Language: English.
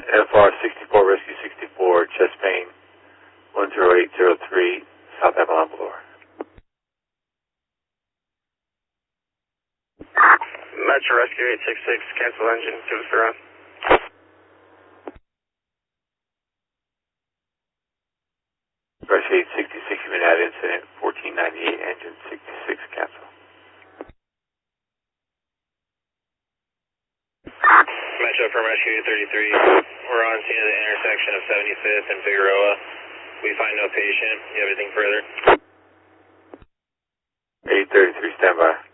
FR 64, Rescue 64, chest pain, 10803, South Avalon Boulevard. Metro Rescue 866, cancel engine, give us a run. Rescue 866, you've been at incident, 1498, engine 66, cancel. Metro from Rescue 833, we're on scene at the intersection of 75th and Figueroa. We find no patient. You have anything further? 833, stand by.